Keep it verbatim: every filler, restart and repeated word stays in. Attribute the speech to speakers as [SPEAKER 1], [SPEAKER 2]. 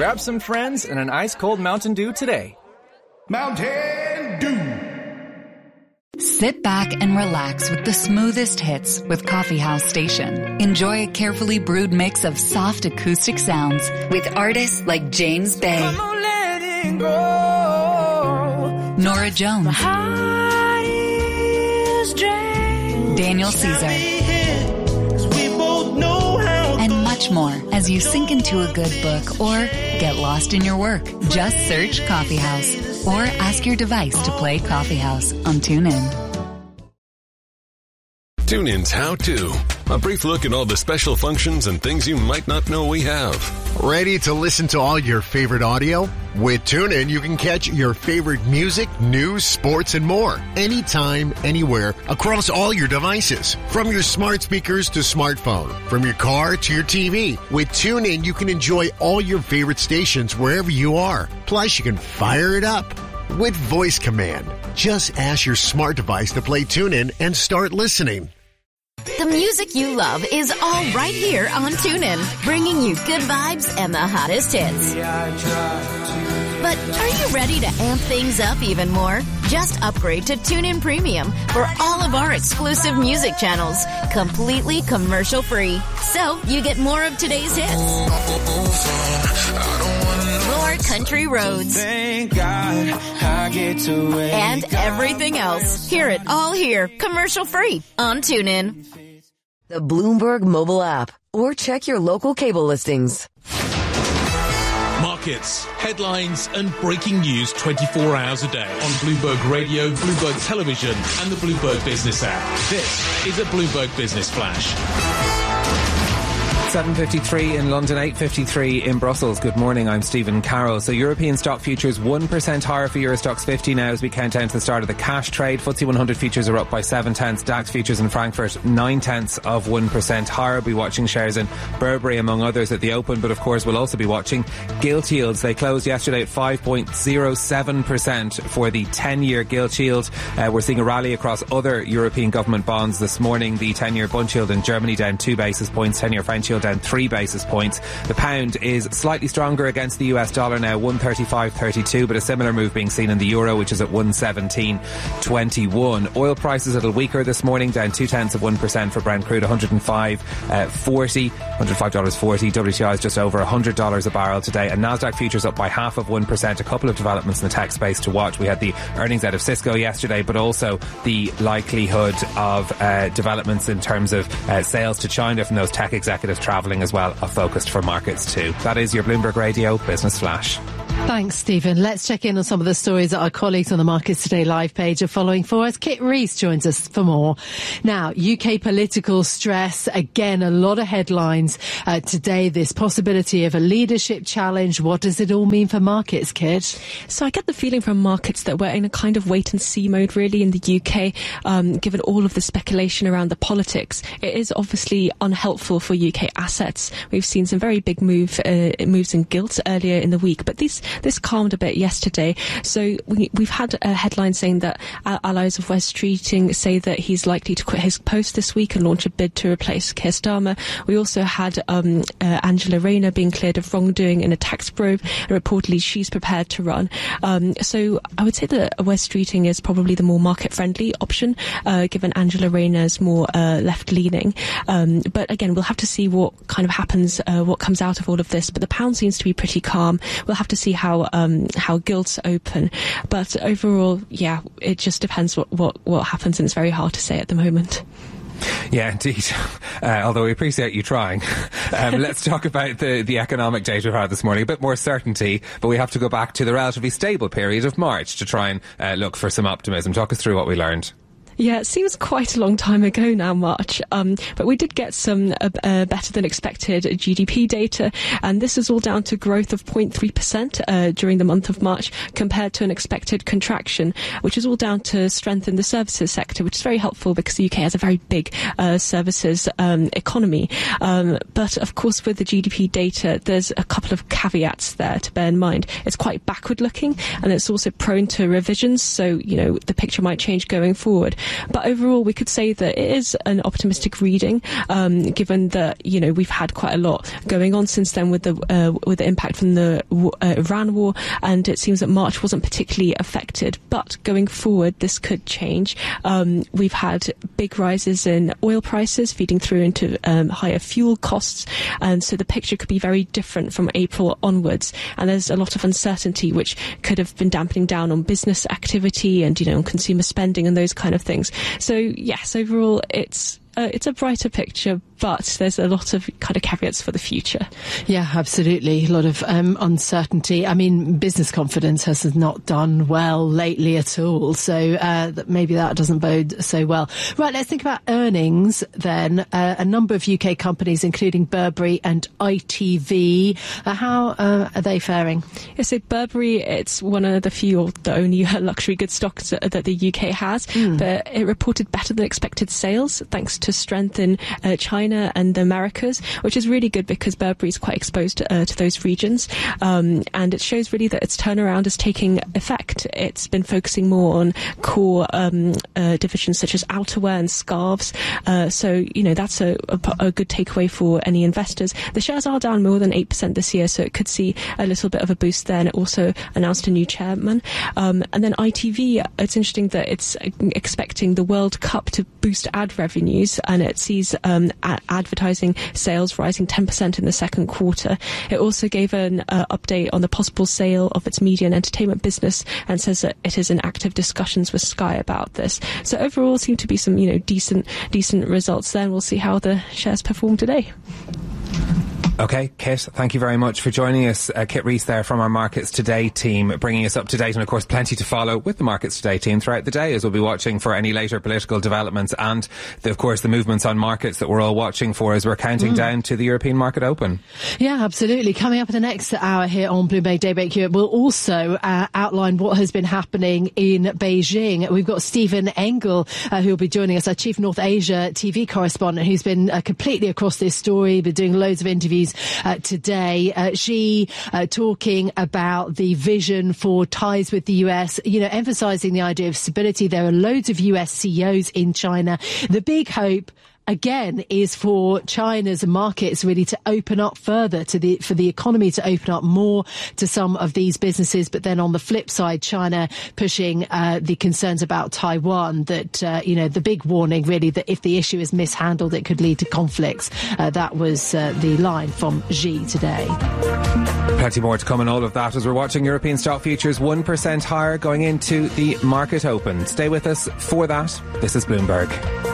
[SPEAKER 1] Grab some friends and an ice-cold Mountain Dew today.
[SPEAKER 2] Mountain Dew.
[SPEAKER 3] Sit back and relax with the smoothest hits with Coffee House Station. Enjoy a carefully brewed mix of soft acoustic sounds with artists like James Bay,
[SPEAKER 4] Come on, let it go.
[SPEAKER 3] Nora Jones,
[SPEAKER 4] My heart is drained.
[SPEAKER 3] Daniel Caesar, and much more as you sink into a good book or get lost in your work. Just search Coffee House or ask your device to play Coffee House on TuneIn.
[SPEAKER 5] TuneIn's How To. A brief look at all the special functions and things you might not know we have.
[SPEAKER 6] Ready to listen to all your favorite audio? With TuneIn, you can catch your favorite music, news, sports, and more. Anytime, anywhere, across all your devices. From your smart speakers to smartphone. From your car to your T V. With TuneIn, you can enjoy all your favorite stations wherever you are. Plus, you can fire it up with voice command. Just ask your smart device to play TuneIn and start listening.
[SPEAKER 7] The music you love is all right here on TuneIn, bringing you good vibes and the hottest hits. But are you ready to amp things up even more? Just upgrade to TuneIn Premium for all of our exclusive music channels, completely commercial free. So you get more of today's hits, more country roads,
[SPEAKER 4] Thank God I get to wake
[SPEAKER 7] and everything else. Hear it all here, commercial free on TuneIn.
[SPEAKER 8] The Bloomberg mobile app, or check your local cable listings.
[SPEAKER 9] Markets, headlines and breaking news twenty-four hours a day on Bloomberg Radio, Bloomberg Television and the Bloomberg Business app. This is a Bloomberg Business Flash.
[SPEAKER 10] seven fifty-three in London, eight fifty-three in Brussels. Good morning, I'm Stephen Carroll. So European stock futures one percent higher for Eurostoxx fifty now as we count down to the start of the cash trade. F T S E one hundred futures are up by seven tenths. DAX futures in Frankfurt nine tenths of one percent higher. We'll be watching shares in Burberry among others at the open, but of course we'll also be watching gilt yields. They closed yesterday at five point oh seven percent for the ten-year gilt yield. Uh, we're seeing a rally across other European government bonds this morning. The ten-year Bund yield in Germany down two basis points, ten-year French yield down three basis points. The pound is slightly stronger against the U S dollar now, one thirty-five thirty-two, but a similar move being seen in the euro, which is at one seventeen twenty-one. Oil prices a little weaker this morning, down two tenths of one percent for Brent crude, one hundred five forty, one hundred five dollars forty. W T I is just over one hundred dollars a barrel today, and Nasdaq futures up by half of one percent. A couple of developments in the tech space to watch. We had the earnings out of Cisco yesterday, but also the likelihood of uh, developments in terms of uh, sales to China from those tech executives travelling as well are focused for markets too. That is your Bloomberg Radio Business Flash.
[SPEAKER 11] Thanks, Stephen. Let's check in on some of the stories that our colleagues on the Markets Today live page are following for us. Kit Rees joins us for more. Now, U K political stress. Again, a lot of headlines uh, today. This possibility of a leadership challenge. What does it all mean for markets, Kit?
[SPEAKER 12] So I get the feeling from markets that we're in a kind of wait and see mode really in the U K, um, given all of the speculation around the politics. It is obviously unhelpful for U K assets. We've seen some very big move, uh, moves in gilt earlier in the week, but these This calmed a bit yesterday. So we, we've had a headline saying that uh, allies of Wes Streeting say that he's likely to quit his post this week and launch a bid to replace Keir Starmer. We also had um, uh, Angela Rayner being cleared of wrongdoing in a tax probe, and reportedly she's prepared to run. Um, so I would say that Wes Streeting is probably the more market-friendly option, uh, given Angela Rayner's more uh, left-leaning. Um, but again, we'll have to see what kind of happens, uh, what comes out of all of this. But the pound seems to be pretty calm. We'll have to see how um, how gilts open, but overall, yeah, it just depends what, what, what happens, and it's very hard to say at the moment.
[SPEAKER 10] Yeah, indeed. Uh, although we appreciate you trying. Um, let's talk about the, the economic data we've had this morning. A bit more certainty, but we have to go back to the relatively stable period of March to try and uh, look for some optimism. Talk us through what we learned.
[SPEAKER 12] Yeah, it seems quite a long time ago now, March, um, but we did get some uh, uh, better than expected G D P data, and this is all down to growth of zero point three percent uh, during the month of March compared to an expected contraction, which is all down to strength in the services sector, which is very helpful because the U K has a very big uh, services um, economy. Um, but of course, with the G D P data, there's a couple of caveats there to bear in mind. It's quite backward looking, and it's also prone to revisions, so, you know, the picture might change going forward. But overall, we could say that it is an optimistic reading, um, given that, you know, we've had quite a lot going on since then with the uh, with the impact from the uh, Iran war, and it seems that March wasn't particularly affected. But going forward, this could change. Um, we've had big rises in oil prices feeding through into um, higher fuel costs, and so the picture could be very different from April onwards. And there's a lot of uncertainty, which could have been dampening down on business activity and, you know, on consumer spending and those kind of things. So yes, overall, it's Uh, it's a brighter picture, but there's a lot of kind of caveats for the future.
[SPEAKER 11] Yeah, absolutely. A lot of um, uncertainty. I mean, business confidence has not done well lately at all, so uh, maybe that doesn't bode so well. Right, let's think about earnings then. Uh, a number of U K companies, including Burberry and I T V. Uh, how uh, are they faring?
[SPEAKER 12] Yeah, so Burberry, it's one of the few or the only luxury goods stocks that the U K has, mm. but it reported better than expected sales, thanks to strength in uh, China and the Americas, which is really good because Burberry is quite exposed uh, to those regions. Um, and it shows really that its turnaround is taking effect. It's been focusing more on core um, uh, divisions such as outerwear and scarves. Uh, so, you know, that's a, a, a good takeaway for any investors. The shares are down more than eight percent this year, so it could see a little bit of a boost there. And it also announced a new chairman. Um, and then I T V, it's interesting that it's expecting the World Cup to boost ad revenues, and it sees um, a- advertising sales rising ten percent in the second quarter. It also gave an uh, update on the possible sale of its media and entertainment business, and says that it is in active discussions with Sky about this. So overall, seem to be some, you know, decent decent results there, and we'll see how the shares perform today.
[SPEAKER 10] Okay, Kit, thank you very much for joining us. Uh, Kit Rees there from our Markets Today team, bringing us up to date, and of course plenty to follow with the Markets Today team throughout the day, as we'll be watching for any later political developments and, the, of course, the movements on markets that we're all watching for as we're counting mm. down to the European Market Open. Yeah, absolutely. Coming up in the next hour here on Bloomberg Daybreak Europe, we'll also uh, outline what has been happening in Beijing. We've got Stephen Engel, uh, who will be joining us, our Chief North Asia T V correspondent, who's been uh, completely across this story, been doing loads of interviews Uh, today. Uh, she uh, talking about the vision for ties with the U S, you know, emphasising the idea of stability. There are loads of U S C E Os in China. The big hope, again, is for China's markets really to open up further, to the for the economy to open up more to some of these businesses. But then on the flip side, China pushing uh, the concerns about Taiwan, that, uh, you know, the big warning really that if the issue is mishandled, it could lead to conflicts. Uh, that was uh, the line from Xi today. Plenty more to come on all of that as we're watching European stock futures one percent higher going into the market open. Stay with us for that. This is Bloomberg.